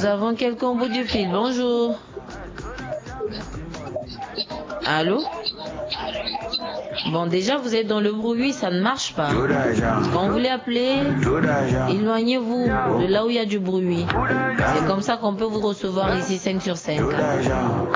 Nous avons quelqu'un au bout du fil. Bonjour. Allô? Bon, déjà, vous êtes dans le bruit, ça ne marche pas. Quand vous voulez appeler, éloignez-vous de là où il y a du bruit. C'est comme ça qu'on peut vous recevoir ici 5 sur 5.